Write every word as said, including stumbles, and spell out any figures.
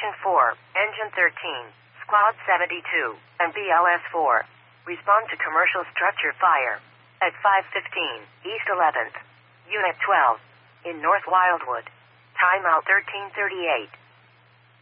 Section four, Engine thirteen, Squad seventy-two, and B L S four. Respond to commercial structure fire. At five fifteen, East eleventh. Unit twelve. In North Wildwood. Timeout thirteen thirty-eight.